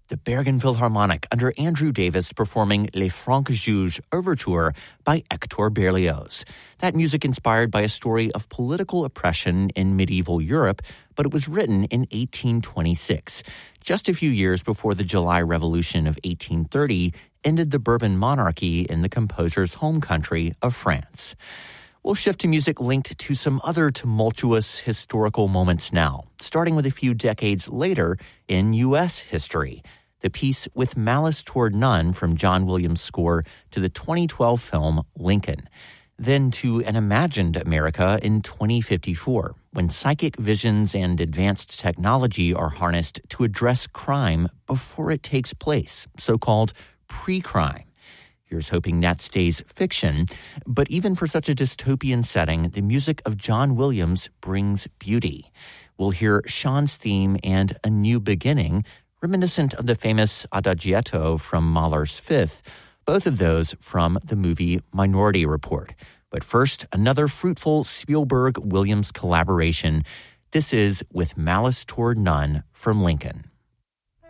the Bergen Philharmonic under Andrew Davis performing Les Francs Juges Overture by Hector Berlioz. That music inspired by a story of political oppression in medieval Europe, but it was written in 1826, just a few years before the July Revolution of 1830 ended the Bourbon monarchy in the composer's home country of France. We'll shift to music linked to some other tumultuous historical moments now, starting with a few decades later in U.S. history. The piece With Malice Toward None from John Williams' score to the 2012 film Lincoln. Then to an imagined America in 2054, when psychic visions and advanced technology are harnessed to address crime before it takes place, so-called pre-crime. Here's hoping that stays fiction, but even for such a dystopian setting, the music of John Williams brings beauty. We'll hear Sean's theme and A New Beginning, reminiscent of the famous Adagietto from Mahler's Fifth, both of those from the movie Minority Report. But first, another fruitful Spielberg-Williams collaboration. This is With Malice Toward None from Lincoln.